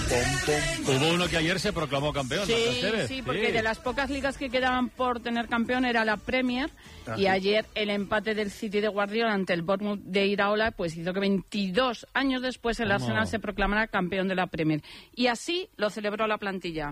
Hubo uno que ayer se proclamó campeón. Sí, porque de las pocas ligas que quedaban por tener campeón era la Premier, y ayer el empate del City de Guardiola ante el Bournemouth de Iraola pues hizo que 22 años después el Arsenal se proclamara campeón de la Premier. Y así lo celebró la plantilla.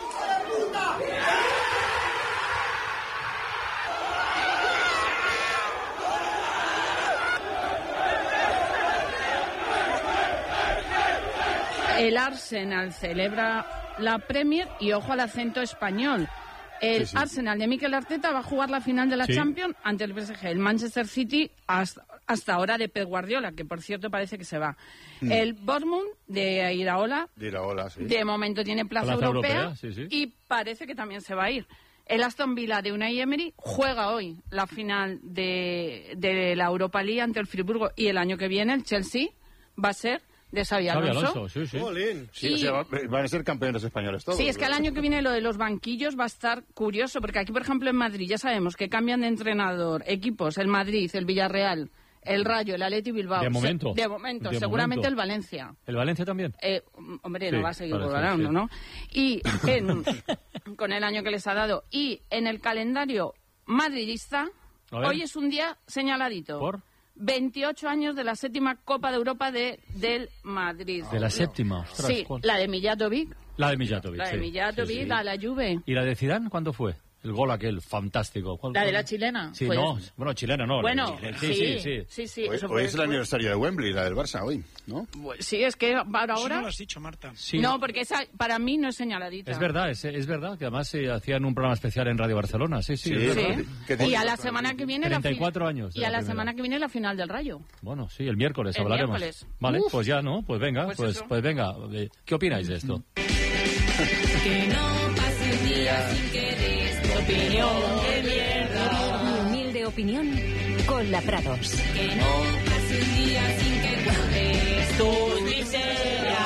El Arsenal celebra la Premier y ojo al acento español. El Arsenal de Mikel Arteta va a jugar la final de la Champions ante el PSG. El Manchester City hasta ahora de Pep Guardiola, que por cierto parece que se va. El Bournemouth de Iraola, de momento tiene plaza europea y parece que también se va a ir. El Aston Villa de Unai Emery juega hoy la final de la Europa League ante el Friburgo, y el año que viene el Chelsea va a ser de Xabi Alonso. Sí, o sea, van a ser campeones españoles todos. Sí, es que el año que viene lo de los banquillos va a estar curioso, porque aquí, por ejemplo, en Madrid ya sabemos que cambian de entrenador equipos, el Madrid, el Villarreal, el Rayo, el Athletic Bilbao. De momento, seguramente el Valencia. ¿El Valencia también? Hombre, no va a seguir gobernando, ¿no? Y con el año que les ha dado. Y en el calendario madridista, hoy es un día señaladito. ¿Por? 28 años de la 7ª Copa de Europa del Madrid. ¿De la 7ª? Ostras, sí, la de Mijatovic. La de Mijatovic, la Juve. ¿Y la de Zidane cuándo fue? El gol aquel, fantástico. ¿La de la chilena? Sí, chilena no. Bueno, sí. Hoy es el aniversario de Wembley, la del Barça, hoy, ¿no? Sí, es que ahora... Eso no lo has dicho, Marta. Sí. No, porque esa para mí no es señaladita. Es verdad, que además hacían un programa especial en Radio Barcelona, sí. Y a la semana que viene... 34 años. Y a la semana que viene la final del Rayo. Bueno, sí, el miércoles hablaremos. Vale, pues ya, ¿no? Pues venga, pues venga. ¿Qué opináis de esto? Que no pase un día sin que des tu opinión de mierda. Mi humilde opinión con la Prados. Que no pase un día sin que cuentes tu miseria.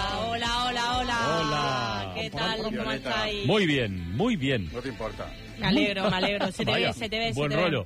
Hola. ¿Qué tal? ¿Cómo estáis? Muy bien. No te importa. Me alegro. Se te ve. Buen rollo.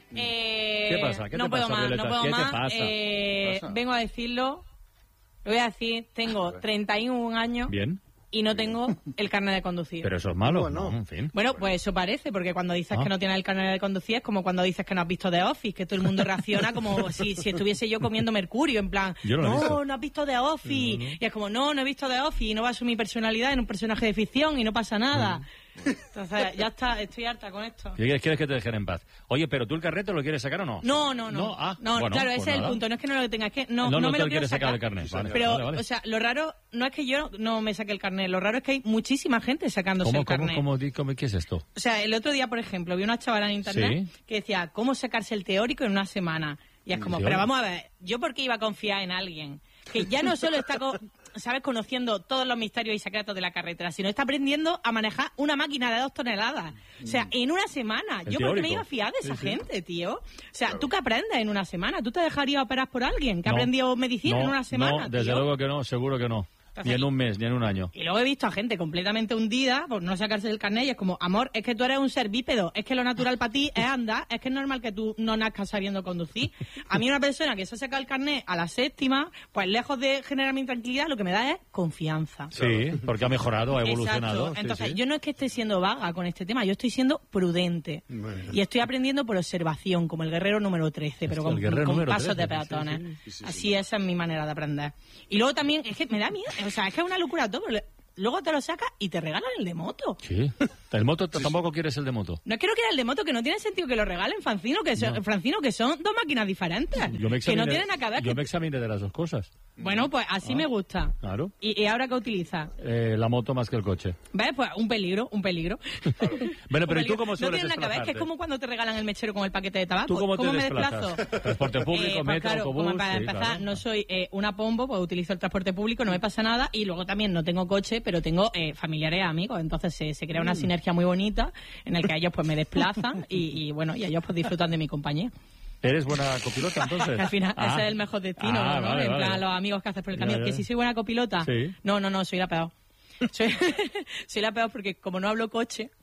¿Qué pasa? ¿Qué te no puedo pasa, más, Violeta? no puedo ¿Qué más. te pasa? Vengo a decirlo. Lo voy a decir. Tengo 31 años. Bien. Y no tengo el carnet de conducir. Pero eso es malo, ¿no? En fin. Bueno, pues eso parece, porque cuando dices que no tienes el carnet de conducir es como cuando dices que no has visto The Office, que todo el mundo reacciona como si estuviese yo comiendo mercurio, en plan, no has visto The Office. No. Y es como, no he visto The Office, y no baso mi personalidad en un personaje de ficción y no pasa nada. Entonces, ya está, estoy harta con esto. ¿Quieres que te dejen en paz? Oye, ¿pero tú el carnet lo quieres sacar o no? No. Bueno, claro, pues ese es el punto. No es que no lo tenga, es que no me lo quiero sacar. El carnet. Vale, pero, vale. o sea, lo raro no es que yo no me saque el carnet. Lo raro es que hay muchísima gente sacándose el carnet. ¿Qué es esto? O sea, el otro día, por ejemplo, vi una chavala en internet que decía, ¿cómo sacarse el teórico en una semana? Y es como, pero vamos a ver, ¿yo por qué iba a confiar en alguien que ya no solo está conociendo todos los misterios y secretos de la carretera, sino está aprendiendo a manejar una máquina de 2 toneladas? O sea, en una semana. ¿Yo por qué me iba a fiar de esa gente, tío? O sea, ¿tú qué aprendes en una semana? ¿Tú te dejarías operar por alguien que ha aprendido medicina en una semana? No, desde luego que no, seguro que no. Ni en un mes, ni en un año. Y luego he visto a gente completamente hundida por no sacarse el carnet y es como, amor, es que tú eres un ser bípedo, es que lo natural para ti es andar, es que es normal que tú no nazcas sabiendo conducir. A mí una persona que se ha sacado el carnet a la 7ª, pues lejos de generarme intranquilidad, lo que me da es confianza. Sí, porque ha mejorado, ha evolucionado. Exacto. Entonces, yo no es que esté siendo vaga con este tema, yo estoy siendo prudente. Bueno. Y estoy aprendiendo por observación, como el guerrero número 13, pero con pasos de peatones. Sí. Así esa es mi manera de aprender. Y luego también, es que me da miedo. O sea, es que es una locura todo. Luego te lo sacas y te regalan el de moto. Sí. ¿El moto tampoco quieres el de moto? No es que no quiera el de moto, que no tiene sentido que lo regalen, Francino, que son 2 máquinas diferentes. Que no tienen nada que ver. Yo me examiné de las dos cosas. Bueno, pues así me gusta. Claro. ¿Y ahora qué utilizas? La moto más que el coche. ¿Ves? Pues un peligro. Claro. Bueno, pero ¿y tú cómo sueles desplazarte? No tiene nada que ver, que es como cuando te regalan el mechero con el paquete de tabaco. ¿Tú cómo te desplazo? Transporte público, metro, claro, autobús. Para empezar, no soy una pombo, pues utilizo el transporte público, no me pasa nada. Y luego también no tengo coche, pero tengo familiares, amigos. Entonces se crea una sinergia muy bonita en el que ellos pues me desplazan y bueno, y ellos pues disfrutan de mi compañía. ¿Eres buena copilota, entonces? Que al final ese es el mejor destino, ¿no? Vale, en plan, los amigos que haces por el camino. Que si soy buena copilota, sí. No, soy la peor. Soy la peor porque como no hablo coche,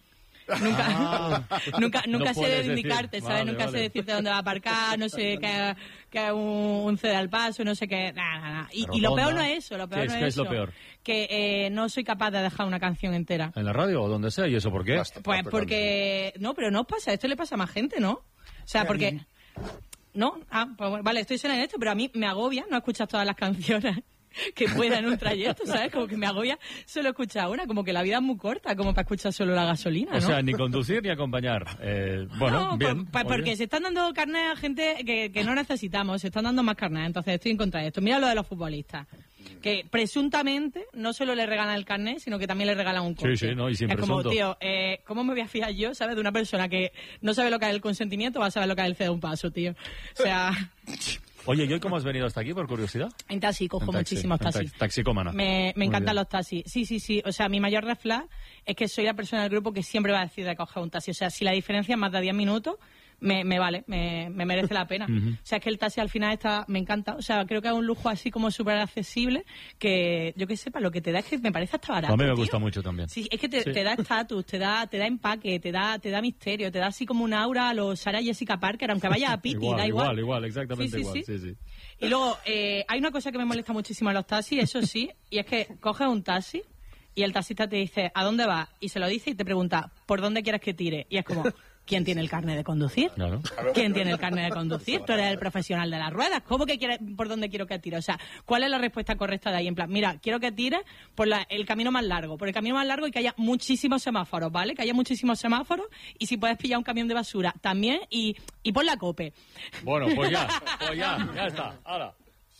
Nunca No sé puedes indicarte, decir. ¿sabes? Vale, Nunca vale. sé decirte dónde va a aparcar, no sé que un cede al paso, no sé qué. Nada. Y lo peor no es eso, lo peor no es ¿Qué eso. es lo peor? Que no soy capaz de dejar una canción entera. ¿En la radio o donde sea? ¿Y eso por qué? Pues porque... No, pero no pasa, esto le pasa a más gente, ¿no? O sea, porque... No, pues vale, estoy sola en esto, pero a mí me agobia no escuchar todas las canciones que pueda en un trayecto, ¿sabes? Como que me agobia solo escuchar una, como que la vida es muy corta, como para escuchar solo la gasolina, ¿no? O sea, ni conducir ni acompañar. Bueno, no, bien. pues porque se están dando carnet a gente que no necesitamos, se están dando más carnet, entonces estoy en contra de esto. Mira lo de los futbolistas, que presuntamente no solo le regalan el carnet, sino que también le regalan un coche. Sí, ¿no? Y sin es como, presunto. tío, ¿cómo me voy a fiar yo, sabes, de una persona que no sabe lo que es el consentimiento, va a saber lo que es el ceder un paso, tío? O sea... Oye, ¿y hoy cómo has venido hasta aquí, por curiosidad? En taxi, cojo muchísimos taxis. Taxicómana. Me encantan los taxis. Sí. O sea, mi mayor red flag es que soy la persona del grupo que siempre va a decir de coger un taxi. O sea, si la diferencia es más de 10 minutos, me vale, me merece la pena. O sea, es que el taxi al final me encanta. O sea, creo que es un lujo así como súper accesible que, yo que sepa, lo que te da es que me parece hasta barato. A mí me tío. gusta mucho también. Sí, es que te da estatus, te da empaque, te da misterio, te da así como un aura a los Sarah Jessica Parker, aunque vaya a Piti, da igual. Igual, exactamente igual. Sí. Y luego, hay una cosa que me molesta muchísimo en los taxis, eso sí, y es que coges un taxi y el taxista te dice, ¿a dónde vas? Y se lo dice y te pregunta, ¿por dónde quieres que tire? Y es como, ¿quién tiene el carnet de conducir? Claro. ¿Quién tiene el carnet de conducir? Tú eres el profesional de las ruedas. ¿Cómo que quieres, por dónde quiero que tire? O sea, ¿cuál es la respuesta correcta de ahí? En plan, mira, quiero que tires por el camino más largo. Por el camino más largo y que haya muchísimos semáforos, ¿vale? Que haya muchísimos semáforos y si puedes pillar un camión de basura también y pon la COPE. Bueno, pues ya está. Ahora.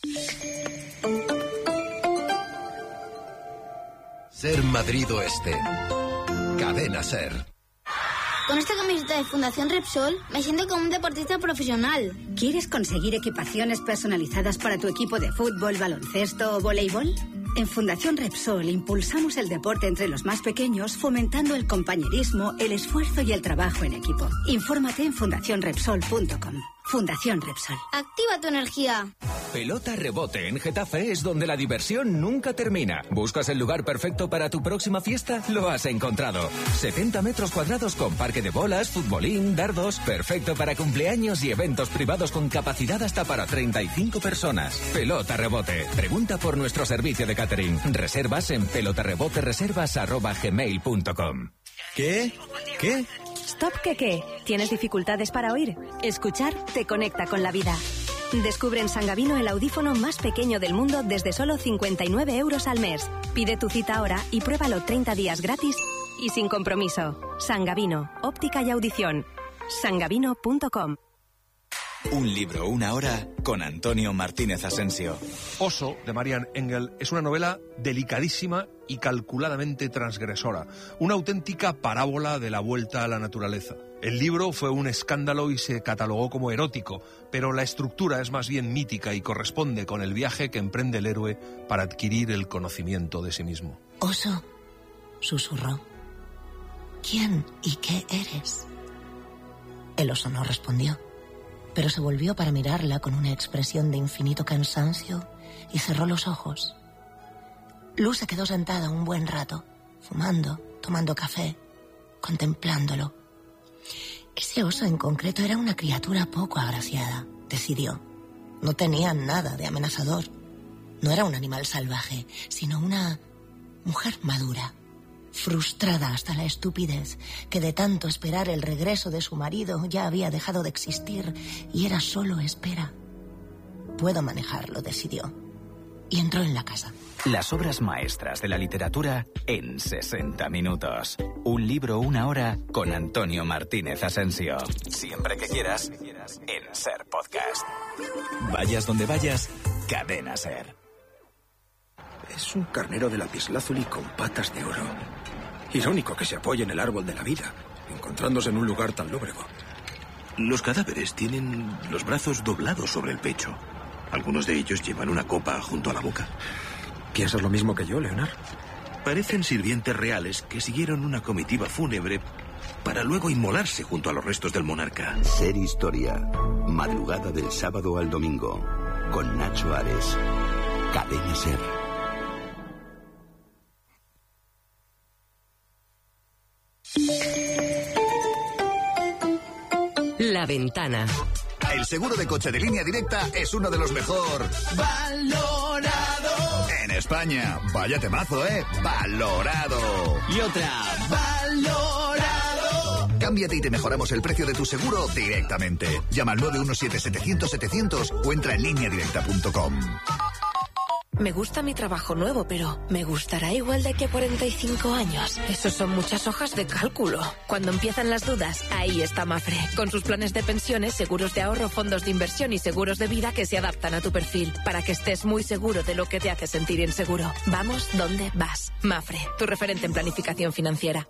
Ser Madrid Oeste. Cadena Ser. Con esta camiseta de Fundación Repsol me siento como un deportista profesional. ¿Quieres conseguir equipaciones personalizadas para tu equipo de fútbol, baloncesto o voleibol? En Fundación Repsol impulsamos el deporte entre los más pequeños, fomentando el compañerismo, el esfuerzo y el trabajo en equipo. Infórmate en fundacionrepsol.com. Fundación Repsol. Activa tu energía. Pelota Rebote en Getafe es donde la diversión nunca termina. ¿Buscas el lugar perfecto para tu próxima fiesta? Lo has encontrado. 70 metros cuadrados con parque de bolas, futbolín, dardos. Perfecto para cumpleaños y eventos privados con capacidad hasta para 35 personas. Pelota Rebote. Pregunta por nuestro servicio de catering. Reservas en pelotarebotereservas@gmail.com. ¿Qué? Stop, ¿qué? ¿Tienes dificultades para oír? Escuchar te conecta con la vida. Descubre en Sangavino el audífono más pequeño del mundo desde solo 59 € al mes. Pide tu cita ahora y pruébalo 30 días gratis y sin compromiso. Sangavino, óptica y audición. Sangavino.com. Un libro, una hora, con Antonio Martínez Asensio. Oso, de Marian Engel, es una novela delicadísima y calculadamente transgresora. Una auténtica parábola de la vuelta a la naturaleza. El libro fue un escándalo y se catalogó como erótico, pero la estructura es más bien mítica y corresponde con el viaje que emprende el héroe para adquirir el conocimiento de sí mismo. Oso, susurró. ¿Quién y qué eres? El oso no respondió, pero se volvió para mirarla con una expresión de infinito cansancio y cerró los ojos. Luz se quedó sentada un buen rato, fumando, tomando café, contemplándolo. Ese oso en concreto era una criatura poco agraciada, decidió. No tenía nada de amenazador. No era un animal salvaje, sino una mujer madura, frustrada hasta la estupidez, que de tanto esperar el regreso de su marido ya había dejado de existir y era solo espera. Puedo manejarlo, decidió. Y entró en la casa. Las obras maestras de la literatura en 60 minutos. Un libro, una hora, con Antonio Martínez Asensio. Siempre que quieras, en Ser Podcast. Vayas donde vayas, Cadena Ser. Es un carnero de lapislázuli con patas de oro. Irónico que se apoye en el árbol de la vida, encontrándose en un lugar tan lóbrego. Los cadáveres tienen los brazos doblados sobre el pecho. Algunos de ellos llevan una copa junto a la boca. ¿Piensas lo mismo que yo, Leonard? Parecen sirvientes reales que siguieron una comitiva fúnebre para luego inmolarse junto a los restos del monarca. Ser Historia. Madrugada del sábado al domingo. Con Nacho Ares. Cadena Ser. La Ventana. El seguro de coche de Línea Directa es uno de los mejor valorado en España. Vaya temazo, valorado. Y otra, valorado. Cámbiate y te mejoramos el precio de tu seguro directamente. Llama al 917-700-700 o entra en lineadirecta.com. Me gusta mi trabajo nuevo, pero ¿me gustará igual de aquí a 45 años? Esos son muchas hojas de cálculo. Cuando empiezan las dudas, ahí está Mafre. Con sus planes de pensiones, seguros de ahorro, fondos de inversión y seguros de vida que se adaptan a tu perfil. Para que estés muy seguro de lo que te hace sentir inseguro. Vamos donde vas. Mafre, tu referente en planificación financiera.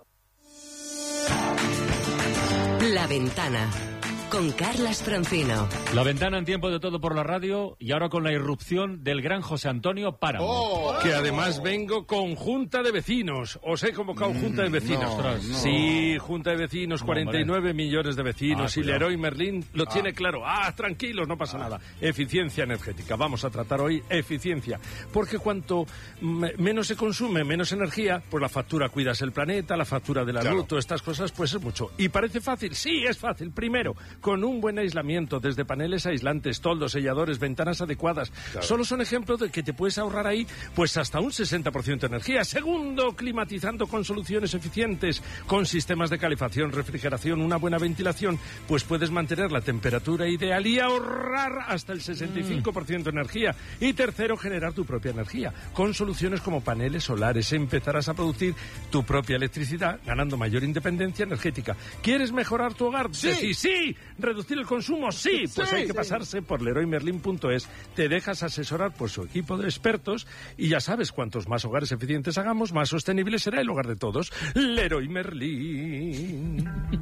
La Ventana. Con Carlas Francino. La Ventana en tiempo de todo por la radio y ahora con la irrupción del gran José Antonio Páramo. Que además vengo con Junta de Vecinos. Os he convocado Junta de Vecinos. Sí, Junta de Vecinos, 49 millones de vecinos y Leroy Merlin lo tiene claro. Tranquilos, no pasa nada. Eficiencia energética. Vamos a tratar hoy eficiencia. Porque cuanto menos se consume, menos energía, pues la factura cuidas el planeta, la factura de la luz, todas estas cosas, pues es mucho. ¿Y parece fácil? Sí, es fácil. Primero, con un buen aislamiento, desde paneles aislantes, toldos, selladores, ventanas adecuadas. Solo son ejemplos de que te puedes ahorrar ahí pues hasta un 60% de energía. Segundo, climatizando con soluciones eficientes, con sistemas de calefacción, refrigeración, una buena ventilación, pues puedes mantener la temperatura ideal y ahorrar hasta el 65% de energía. Y tercero, generar tu propia energía, con soluciones como paneles solares. Empezarás a producir tu propia electricidad, ganando mayor independencia energética. ¿Quieres mejorar tu hogar? Sí. Sí. ¿Reducir el consumo? Sí. Pues hay que pasarse por leroymerlin.es. Te dejas asesorar por su equipo de expertos y ya sabes, cuantos más hogares eficientes hagamos, más sostenible será el hogar de todos. Leroy Merlin.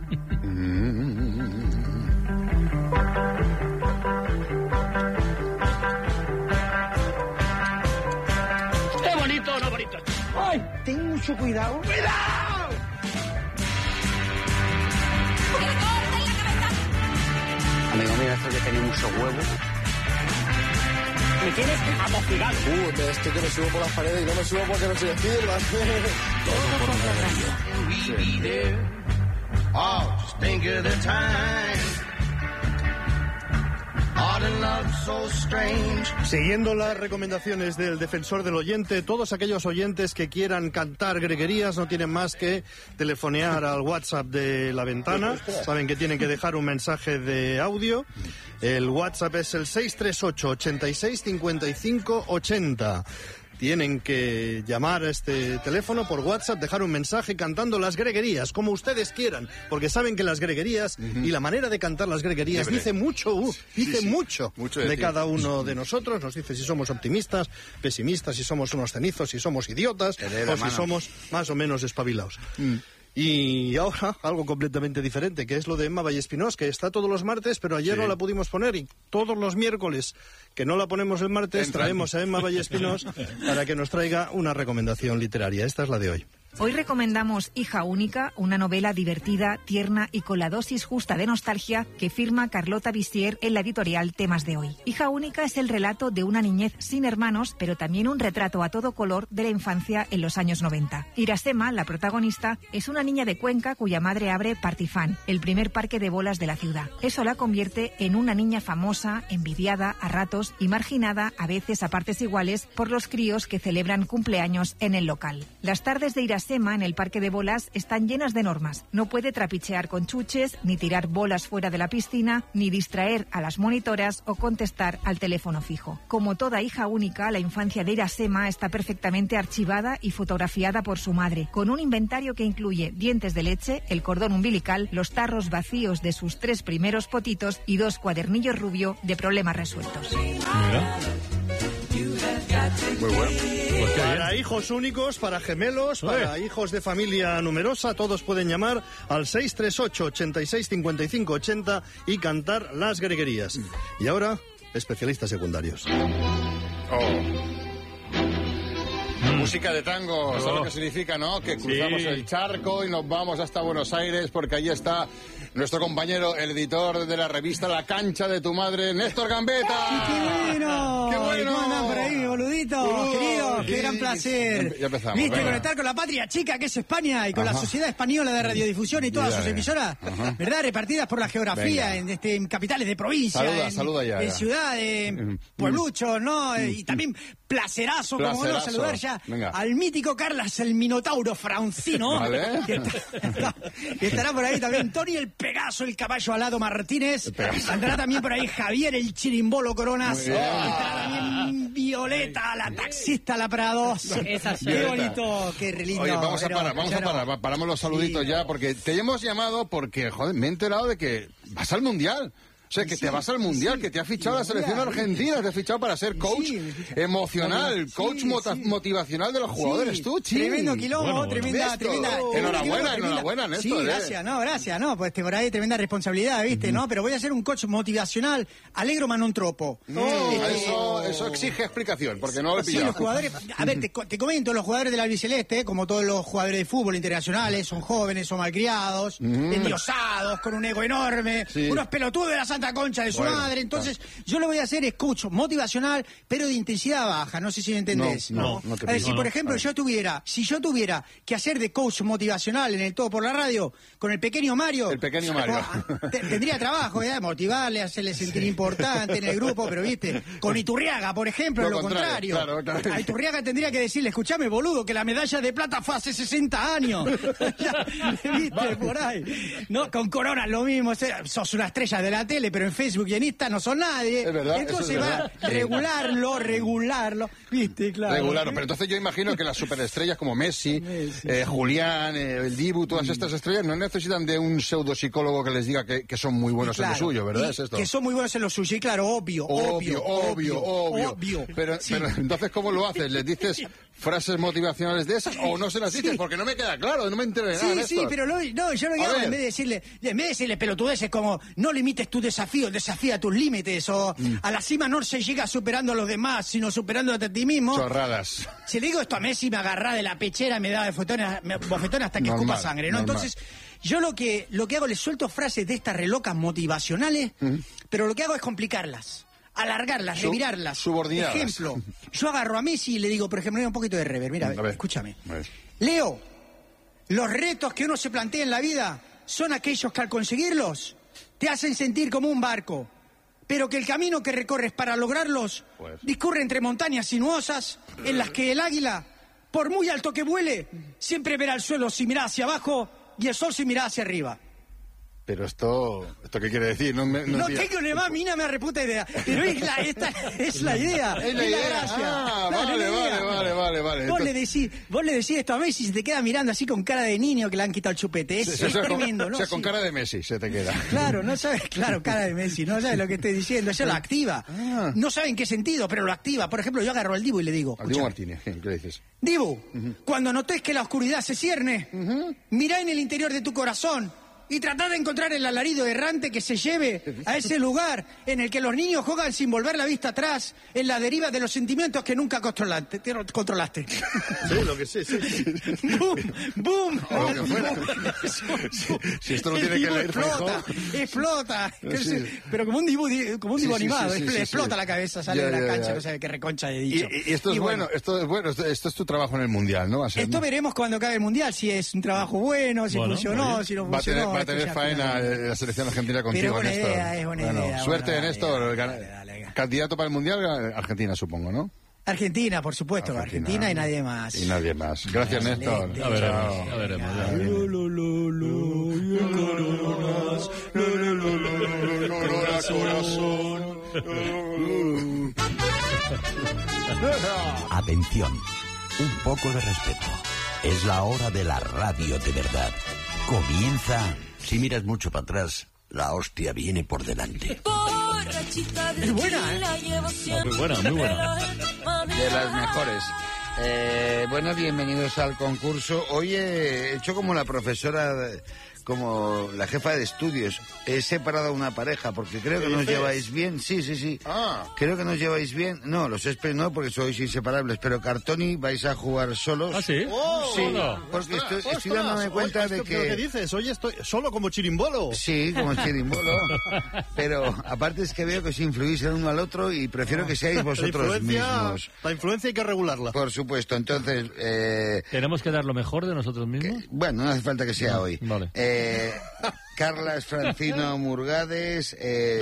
¡Qué bonito, no bonito! ¡Ay! Ten mucho cuidado. ¡Cuidado! Amigo mío, esto que tenía mucho huevo. ¿Me quieres atostigar? Estoy que me subo por las paredes y no me subo porque no soy Spiderman. Todo por la radio. Oh, just think of the time. Siguiendo las recomendaciones del defensor del oyente, todos aquellos oyentes que quieran cantar greguerías no tienen más que telefonear al WhatsApp de La Ventana. Saben que tienen que dejar un mensaje de audio. El WhatsApp es el 638 86 55 80. Tienen que llamar a este teléfono por WhatsApp, dejar un mensaje cantando las greguerías, como ustedes quieran, porque saben que las greguerías y la manera de cantar las greguerías dice mucho de cada uno de nosotros. Nos dice si somos optimistas, pesimistas, si somos unos cenizos, si somos idiotas o si somos más o menos espabilados. Y ahora, algo completamente diferente, que es lo de Emma Vallespinós, que está todos los martes, pero ayer no la pudimos poner, y todos los miércoles, que no la ponemos el martes, traemos a Emma Vallespinós para que nos traiga una recomendación literaria. Esta es la de hoy. Hoy recomendamos Hija única, una novela divertida, tierna y con la dosis justa de nostalgia que firma Carlota Bissier en la editorial Temas de Hoy. Hija única es el relato de una niñez sin hermanos, pero también un retrato a todo color de la infancia en los años 90. Irasema, la protagonista, es una niña de Cuenca cuya madre abre Partifán, el primer parque de bolas de la ciudad. Eso la convierte en una niña famosa, envidiada a ratos y marginada a veces a partes iguales por los críos que celebran cumpleaños en el local. Las tardes de Irasema en el parque de bolas están llenas de normas. No puede trapichear con chuches, ni tirar bolas fuera de la piscina, ni distraer a las monitoras o contestar al teléfono fijo. Como toda hija única, la infancia de Irasema está perfectamente archivada y fotografiada por su madre, con un inventario que incluye dientes de leche, el cordón umbilical, los tarros vacíos de sus 3 primeros potitos y 2 cuadernillos rubio de problemas resueltos. Mira. Muy bueno. Para hijos únicos, para gemelos, para hijos de familia numerosa, todos pueden llamar al 638 86 55 80 y cantar las greguerías. Y ahora, especialistas secundarios. Música de tango, ¿sabes lo que significa, no? Que cruzamos el charco y nos vamos hasta Buenos Aires porque allí está nuestro compañero, el editor de la revista La Cancha de tu Madre, Néstor Gambetta. ¡Qué bueno! ¡Qué bueno! ¿Cómo andan por ahí, boluditos? Queridos, qué gran placer. Ya empezamos. Viste, conectar con la patria chica que es España y con la Sociedad Española de Radiodifusión y todas sus emisoras, ¿verdad? Repartidas por la geografía, en capitales de provincia, saluda ya. En ciudades, puebluchos, ¿no? Y también placerazo, como bueno, saludar ya al mítico Carlas, el Minotauro Francino, ¿vale? que estará por ahí también Tony el Pegaso, el caballo alado Martínez, andará también por ahí Javier el Chirimbolo Coronas, estará también Violeta, la taxista La Prados. Qué bonito, qué lindo. Oye, vamos a parar, paramos los saluditos ya, porque te hemos llamado porque, joder, me he enterado de que vas al Mundial. O sea, que te vas al Mundial, que te ha fichado la selección argentina, te ha fichado para ser coach emocional, coach motivacional de los jugadores. Tú, tremendo quilombo, tremenda. Enhorabuena, Néstor. Sí, gracias, pues por ahí tremenda responsabilidad, ¿viste? ¿No? Pero voy a ser un coach motivacional, alegro ma non troppo. Eso exige explicación, porque no lo he pillado. Sí, los jugadores, a ver, te comento, los jugadores del albiceleste, como todos los jugadores de fútbol internacionales, son jóvenes, son malcriados, endiosados, con un ego enorme, unos pelotudos de la Santa Concha de su madre. Entonces, yo lo voy a hacer es coach motivacional, pero de intensidad baja. No sé si me entendés. No te pido. Si, por ejemplo, si yo tuviera que hacer de coach motivacional en el Todo por la Radio, con el pequeño Mario. Tendría trabajo, motivarle, hacerle sentir importante en el grupo, pero viste, con Iturriaga, por ejemplo, lo contrario. Claro. A Iturriaga tendría que decirle, escuchame, boludo, que la medalla de plata fue hace 60 años. Viste, por ahí. No, con Corona lo mismo, sos una estrella de la tele, pero en Facebook y en Insta no son nadie. Es verdad, entonces va a regularlo, ¿viste? Claro. Regularlo, pero entonces yo imagino que las superestrellas como Messi, Julián, el Dibu, todas estas estrellas no necesitan de un pseudopsicólogo que les diga que son muy buenos en lo suyo, ¿verdad? ¿Es esto? Que son muy buenos en lo suyo, y claro, obvio. Pero entonces, ¿cómo lo haces? ¿Les dices frases motivacionales de esas o no se las dices? Porque no me queda claro, no me enteré de nada. Sí, pero yo lo que hago, en vez de decirle pelotudeces como no limites tu desafío, desafía tus límites, o a la cima no se llega superando a los demás, sino superándote a ti mismo. Chorradas. Si le digo esto a Messi, me agarra de la pechera, me da bofetón hasta que escupa sangre, ¿no? Entonces, yo lo que hago, les suelto frases de estas relocas motivacionales, pero lo que hago es complicarlas, alargarlas, revirarlas. Subordinadas. Ejemplo, yo agarro a Messi y le digo, por ejemplo, un poquito de rever, mira, escúchame. Leo, los retos que uno se plantea en la vida son aquellos que al conseguirlos te hacen sentir como un barco, pero que el camino que recorres para lograrlos discurre entre montañas sinuosas en las que el águila, por muy alto que vuele, siempre verá el suelo si mira hacia abajo y el sol si mira hacia arriba. Pero ¿esto qué quiere decir? No tengo ni más mínima reputa idea. Pero esta es la idea. Es la gracia. Vale. Vos le decís esto a Messi y se te queda mirando así con cara de niño que le han quitado el chupete. Es tremendo, ¿no? O sea, con cara de Messi se te queda. Claro, no sabes, cara de Messi, no sabes lo que estoy diciendo. Ella lo activa. No sabe en qué sentido, pero lo activa. Por ejemplo, yo agarro al Dibu y le digo. Al Dibu Martínez, ¿qué le dices? Dibu, cuando notes que la oscuridad se cierne, mirá en el interior de tu corazón y tratá de encontrar el alarido errante que se lleve a ese lugar en el que los niños juegan sin volver la vista atrás, en la deriva de los sentimientos que nunca controlaste. Sí, lo que sé, sí. ¡Boom! Si esto no tiene que leer, explota. Pero como un dibujo animado, explota la cabeza, sale de la cancha, no sabe qué reconcha he dicho. Y esto es bueno, esto es tu trabajo en el Mundial, ¿no? Esto veremos cuando acabe el Mundial, si es un trabajo bueno, si funcionó, si no funcionó. Va a tener faena la selección argentina contigo, Néstor. Es buena idea. Suerte, Néstor. Candidato para el Mundial, Argentina, supongo, ¿no? Argentina, por supuesto. Argentina y nadie más. Gracias, Néstor. Ya veremos. Atención, un poco de respeto. Es la hora de la radio de verdad. Comienza. Si miras mucho para atrás, la hostia viene por delante. Es buena, Muy buena. De las mejores. Bueno, bienvenidos al concurso. Hoy he hecho como la profesora como la jefa de estudios. He separado a una pareja porque creo que nos lleváis bien. Sí. Creo que nos lleváis bien. No, los Céspedes no, porque sois inseparables. Pero Cartoni vais a jugar solos. ¿Ah, sí? Sí, porque estoy dándome cuenta de que... ¿Qué dices? Hoy estoy solo como chirimbolo. Sí, como chirimbolo. Pero aparte es que veo que os influís el uno al otro y prefiero que seáis vosotros mismos. La influencia hay que regularla. Por supuesto, entonces... ¿Tenemos que dar lo mejor de nosotros mismos? Bueno, no hace falta que sea hoy. Vale. Carlas Francino Murgades,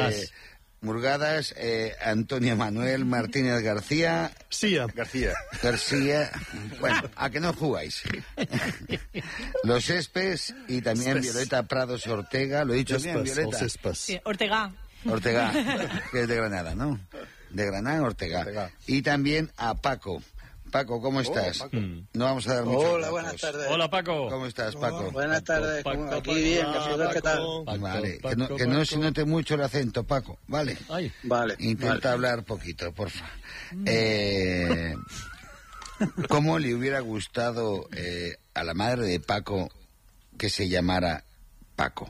Antonio Manuel Martínez García. García. Bueno, ¿a que no jugáis? Los Céspedes y también Violeta Prados Ortega. ¿Lo he dicho bien, Violeta? Sí, Ortega, que es de Granada, ¿no? De Granada, Ortega. Y también a Paco. Paco, ¿cómo estás? Paco. No vamos a dar mucho. Hola, buenas tardes. Hola, Paco. ¿Cómo estás, Paco? Buenas tardes. Aquí bien, ¿qué tal? Vale, que no se note mucho el acento, Paco, ¿vale? Vale. Intenta hablar poquito, porfa. ¿Cómo le hubiera gustado a la madre de Paco que se llamara Paco?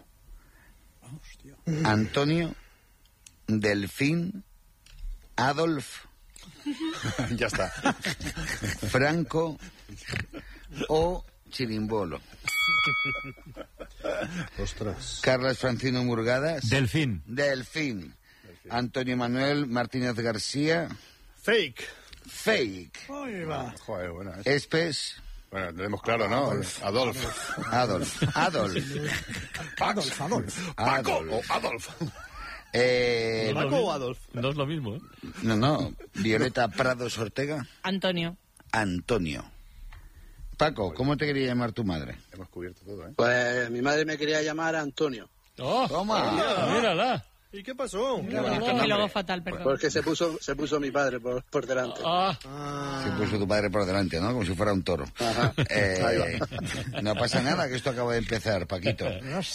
Antonio, Delfín, Adolf... Ya está. Franco o Chirimbolo. Ostras. Carlas Francino Murgadas. Delfín. Antonio Manuel Martínez García. Fake. Ahí va. Joder, bueno. Espes. Bueno, tenemos claro, ¿no? Adolf. Paco o Adolf. ¿Paco o Adolf? No es lo mismo, ¿eh? No. Violeta Prados Ortega. Antonio. Paco, ¿cómo te quería llamar tu madre? Hemos cubierto todo, ¿eh? Pues mi madre me quería llamar Antonio. ¡Oh! ¡Toma! ¡Mírala! ¿Y qué pasó? Y luego fatal, perdón. Porque se puso mi padre por delante. Se puso tu padre por delante, ¿no? Como si fuera un toro. No pasa nada, que esto acaba de empezar, Paquito.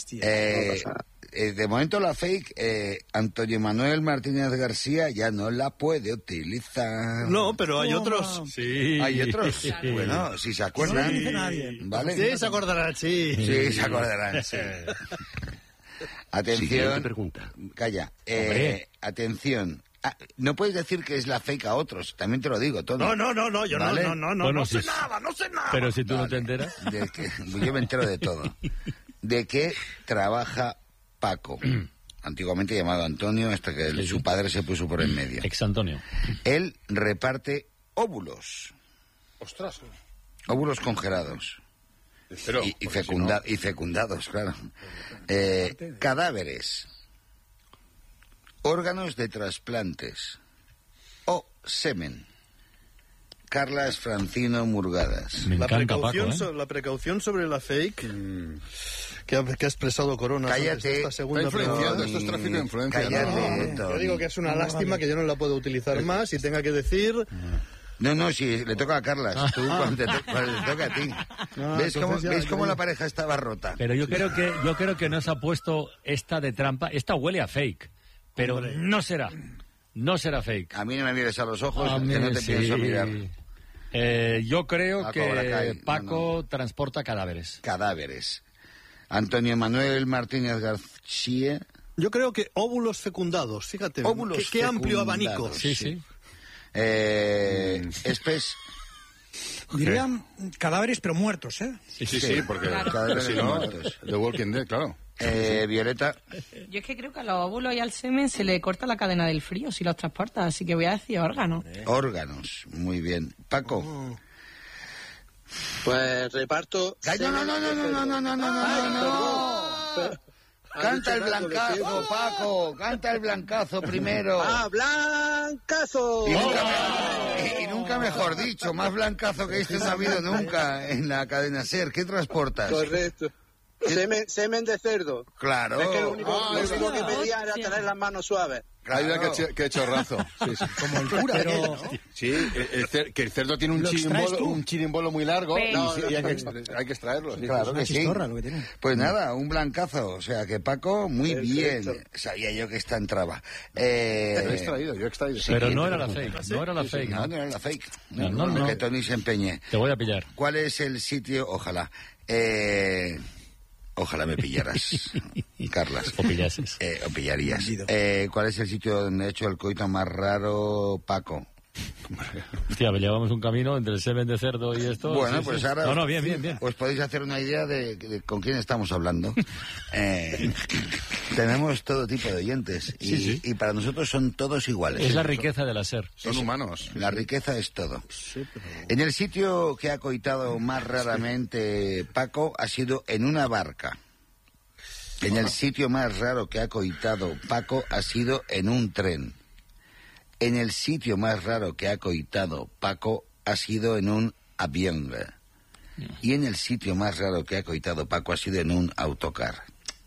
De momento la fake, Antonio Manuel Martínez García ya no la puede utilizar. No, pero hay otros. Sí. Hay otros. Bueno, si se acuerdan. No lo dice nadie. ¿Vale? Sí, se acordarán, sí. Sí, se acordarán, sí. Atención. Siguiente pregunta. Calla. Atención. No puedes decir que es la fake a otros, también te lo digo todo. No, yo ¿vale? no sé nada. Pero si tú no te enteras. Yo me entero de todo. ¿De qué trabaja Paco? Antiguamente llamado Antonio, hasta que su padre se puso por en medio. Ex Antonio. Él reparte óvulos. Ostras. Óvulos congelados. Pero, y fecundados, claro. Cadáveres. Órganos de trasplantes. O semen. Carlas Francino Murgadas. Me encanta, la precaución sobre la fake que ha expresado Corona. Cállate. Esta segunda está influenciando, esto es tráfico de influencia. Cállate, yo digo que es una lástima que yo no la puedo utilizar más y tenga que decir... No, si le toca a Carlas, tú cuando le toca a ti. ¿Ves cómo la pareja estaba rota? Pero yo creo que nos ha puesto esta de trampa. Esta huele a fake, pero no será fake. A mí no me mires a los ojos, que no te pienso mirar. Yo creo que Paco transporta cadáveres. Antonio Manuel Martínez García. Yo creo que óvulos fecundados, fíjate. Qué amplio abanico. Sí. Espes. Dirían cadáveres pero muertos, ¿eh? Sí, porque cadáveres muertos. The Walking Dead, claro. Violeta. Yo es que creo que a los óvulos y al semen se le corta la cadena del frío si los transporta, así que voy a decir órganos. Órganos, muy bien. Paco. Pues reparto... No. Canta el blancazo, Paco. Canta el blancazo primero. ¡Blancazo! Y nunca mejor dicho, más blancazo que este no ha habido nunca en la cadena SER. ¿Qué transportas? Correcto. Semen de cerdo. Claro. Es que lo único que pedía era tener las manos suaves. Claro. Que he chorrazo. Sí. Como el cura. Pero... Sí, que el cerdo tiene un chirimbolo muy largo y hay que extraerlo. Sí, claro que sí. Pues nada, un blancazo. O sea que Paco, muy bien. Sabía yo que esta entraba. Yo he extraído. Pero no era la fake. No era la fake. No era la fake. No. Que Tony se empeñe. Te voy a pillar. ¿Cuál es el sitio? Ojalá. Ojalá me pillaras, Carlas. O pillases. O pillarías. ¿Cuál es el sitio donde he hecho el coito más raro, Paco? Hostia, llevamos un camino entre el semen de cerdo y esto. Bueno, pues ahora... No, bien. Os podéis hacer una idea de con quién estamos hablando. Tenemos todo tipo de oyentes y para nosotros son todos iguales. Es la riqueza de la SER. Son humanos. La riqueza es todo. En el sitio que ha coitado más raramente Paco ha sido en una barca. En el sitio más raro que ha coitado Paco ha sido en un tren. En el sitio más raro que ha coitado Paco ha sido en un avión. Y en el sitio más raro que ha coitado Paco ha sido en un autocar.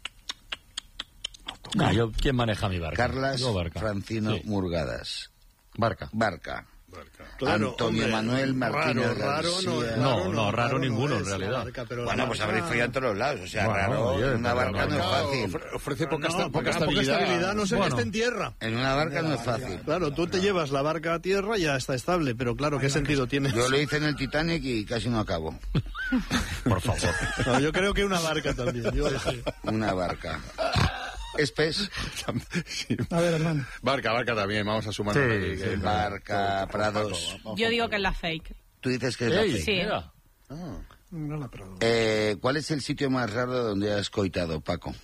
¿Quién maneja mi barca? Carlas Francino Murgadas. Barca. Claro, Antonio Manuel Martínez García. No, raro ninguno en realidad. Bueno, pues habréis follado en todos los lados. O sea, raro, en una barca no es fácil. Ofrece poca estabilidad, no sé que esté en tierra. En una barca no es fácil. Claro, tú te llevas la barca a tierra y ya está estable, pero claro, ¿qué sentido tiene? Yo lo hice en el Titanic y casi no acabo. Por favor. No, yo creo que una barca también. Una barca. Espes. A ver, hermano. Barca también, vamos a sumar. Sí, barca, Prados. Yo digo que es la fake. ¿Tú dices que es la fake? Sí. No la Prados. ¿Cuál es el sitio más raro donde has coitado, Paco?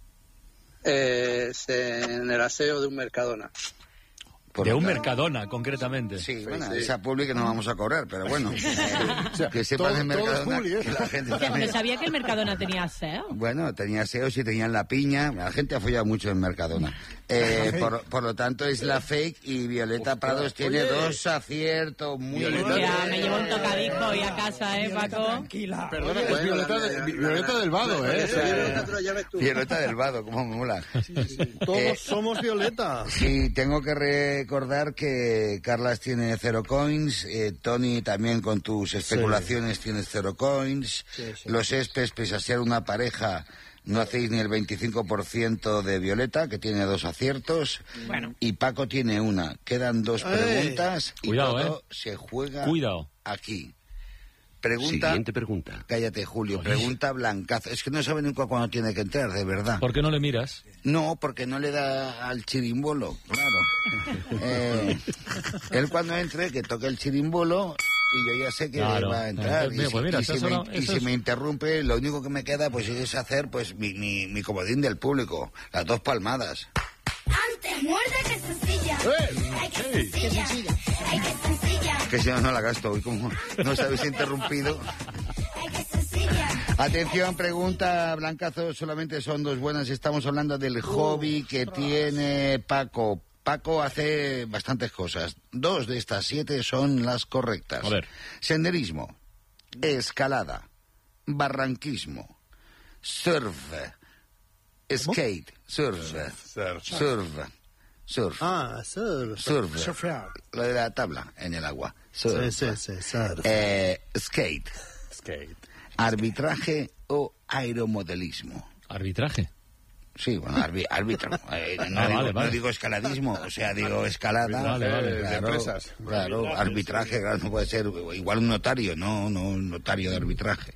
En el aseo de un Mercadona. De un Mercadona, concretamente. Sí, bueno, esa publi que no vamos a cobrar, pero bueno. Que sepan el Mercadona, que la gente también... ¿No sabía que el Mercadona tenía aseo? Bueno, tenía aseos y tenían la piña. La gente ha follado mucho en Mercadona. Por lo tanto, es la fake y Violeta Prados tiene 2 aciertos muy buenos. Me llevo un tocadisco hoy a casa, Paco? Tranquila. Perdona, que es Violeta del Vado, Violeta del Vado, como me mola. Todos somos Violeta. Sí, tengo que recordar que Carlas tiene 0 coins, Tony también con tus especulaciones tienes 0 coins, los Espes, pese a ser una pareja, no hacéis ni el 25% de Violeta, que tiene 2 aciertos, y Paco tiene 1. Quedan 2 preguntas y todo se juega aquí. Siguiente pregunta. Cállate, Julio. Pregunta Blancazo. Es que no sabe nunca cuándo tiene que entrar, de verdad. ¿Por qué no le miras? No, porque no le da al chirimbolo, claro. Él cuando entre, que toque el chirimbolo y yo ya sé que va a entrar. Y si me interrumpe, lo único que me queda pues es hacer pues mi comodín del público. Las 2 palmadas. Antes muerta que sencilla. Ay, que sencilla. Ay, que sencilla. Que si no la gasto hoy, como no os habéis interrumpido. Ay, que sencilla. Atención, pregunta Blancazo, solamente son 2 buenas. Estamos hablando del hobby que tiene Paco. Paco hace bastantes cosas. 2 de estas 7 son las correctas. A ver. Senderismo, escalada, barranquismo, surf, skate, surf. Ah, surf. Surfear. Lo de la tabla en el agua. Surf. Surf. Skate. Arbitraje o aeromodelismo. ¿Arbitraje? Sí, bueno, árbitro. No digo escaladismo, o sea, digo escalada. Claro, arbitraje, claro, no puede ser igual un notario, no un notario de arbitraje.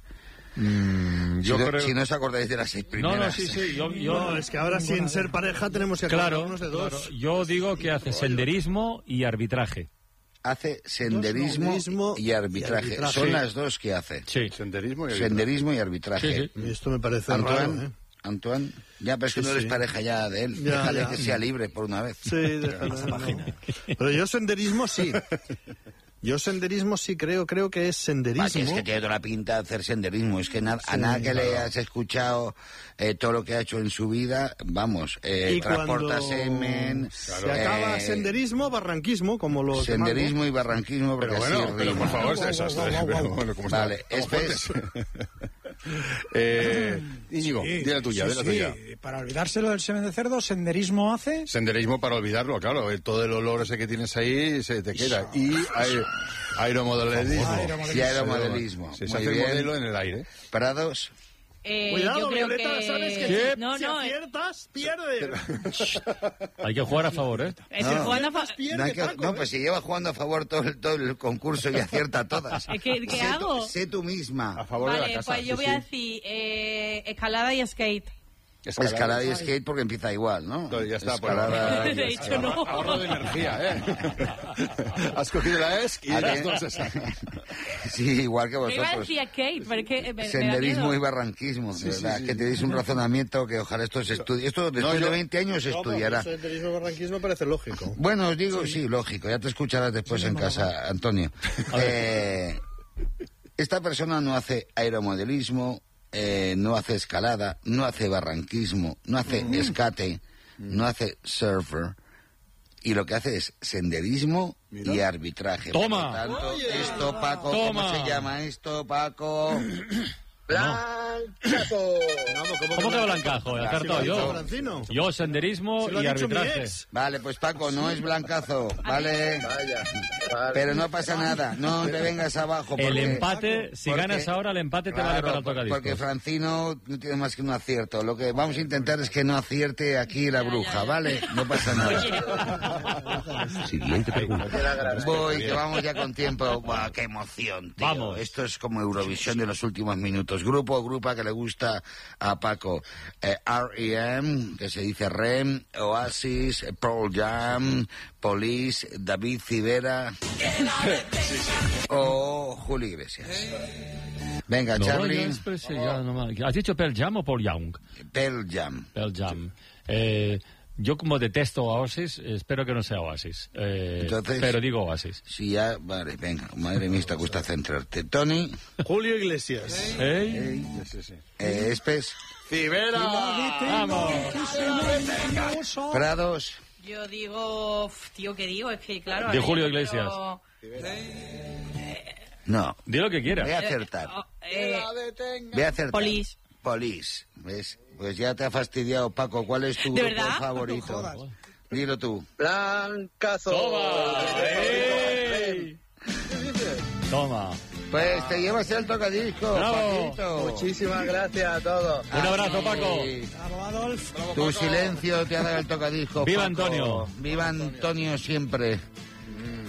Si no os acordáis de las 6 primeras. No, es que ahora sin ser pareja tenemos que acordarnos de 2. Claro. Yo digo que hace senderismo y arbitraje. Hace senderismo y arbitraje. Son las 2 que hace. Sí. Senderismo y arbitraje. Y esto me parece raro, Antoine, ya, pero es que no eres pareja ya de él. Déjale que sea libre por una vez. Sí, déjale. Pero yo senderismo sí. Creo que es senderismo. Es que tiene toda la pinta de hacer senderismo. Es que a nada que le has escuchado todo lo que ha hecho en su vida, vamos, transporta semen. Se acaba senderismo, barranquismo, como los senderismo y barranquismo. Pero bueno, pero por favor, vale, Espes. Íñigo, di la tuya. Para olvidárselo del semen de cerdo, ¿senderismo hace? Senderismo para olvidarlo, claro. Todo el olor ese que tienes ahí se te queda. Y aeromodelismo. Y aeromodelismo. Se hace el modelo en el aire. Prados. Cuidado, yo creo Violeta, que... sabes que si aciertas, pierdes. Hay que jugar a favor, ¿eh? No, pues si lleva jugando a favor todo el concurso y acierta todas. ¿Qué hago? Sé tú misma. A favor de la casa. Pues yo voy a decir escalada y skate. Escalada y skate porque empieza igual, ¿no? Ya está. Escalada. De hecho, no. Ahorro de energía, ¿eh? Has cogido la ESC y las dos esas. Sí, igual que Iba a vosotros. decir skate, porque Senderismo y barranquismo, de verdad. Que tenéis un razonamiento que ojalá esto se estudie. Esto después de 20 años se estudiará. Senderismo y barranquismo parece lógico. Bueno, os digo, sí, lógico. Ya te escucharás después en casa, Antonio. Esta persona no hace aeromodelismo, no hace escalada, no hace barranquismo, no hace escate, no hace surfer, y lo que hace es senderismo y arbitraje. ¡Toma! Por lo tanto, esto, Paco, ¿cómo se llama esto, Paco? Blancazo. ¿Cómo que blancazo? He acertado yo. Francino. Yo, senderismo y arbitraje. Vale, pues Paco, no es blancazo, ¿vale? Vaya. Pero no pasa nada, no te vengas abajo. El porque- empate, si porque- ganas ahora, el empate te vale Claro, para el tocadiscos. porque Francino no tiene más que un acierto. Lo que vamos a intentar es que no acierte aquí la bruja, ¿vale? No pasa nada. Siguiente pregunta. Voy, que vamos ya con tiempo. Buah, qué emoción, tío. Vamos. Esto es como Eurovisión de los últimos minutos. Grupo o grupa que le gusta a Paco. R.E.M., que se dice REM, Oasis, Pearl Jam, Police, David Civera o Julio Iglesias. Venga, No, Charlie. ya expresé, ya nomás. ¿Has dicho Pearl Jam o Paul Young? Pearl Jam. Pearl Jam. Yo como detesto Oasis, espero que no sea Oasis. Entonces, pero digo Oasis. Sí, ya, vale, venga. Madre mía, te gusta centrarte. Tony. Julio Iglesias. Espes. ¡Civera! ¡Vamos! Prados. Yo digo... Tío, ¿qué digo? Es que, claro... De Julio Iglesias. No. Di lo que quieras. Voy a acertar. Voy a acertar. Police. Police. ¿Ves? Pues ya te ha fastidiado, Paco. ¿Cuál es tu ¿De grupo verdad? favorito? Dilo tú. Blancazo. Toma. Pues te llevas el tocadisco, Bravo. Paquito. Muchísimas gracias a todos. Un abrazo, Paco. Bravo, Adolf. Tu silencio te ha dado el tocadisco. ¡Viva Paco. Antonio! ¡Viva Antonio siempre!